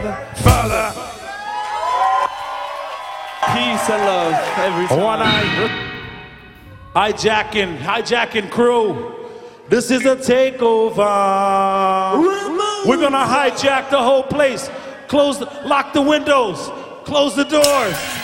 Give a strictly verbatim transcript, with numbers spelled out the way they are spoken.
Father. Peace and love every time. One eye. Hijacking, hijacking crew. This is a takeover. We're gonna hijack the whole place. Close, the, lock the windows. Close the doors.